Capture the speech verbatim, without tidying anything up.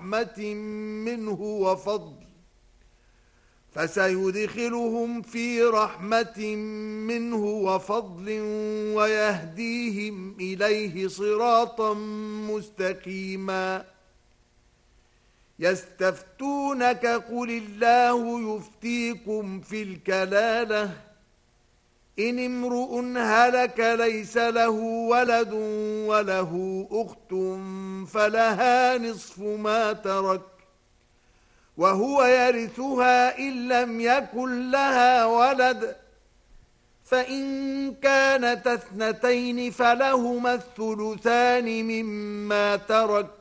رحمة منه وفضل فسيدخلهم في رحمة منه وفضل ويهديهم إليه صراطا مستقيما يستفتونك قل الله يفتيكم في الكلالة إن امرؤ هلك ليس له ولد وله أخت فلها نصف ما ترك وهو يرثها إن لم يكن لها ولد فإن كانت اثنتين فلهما الثلثان مما ترك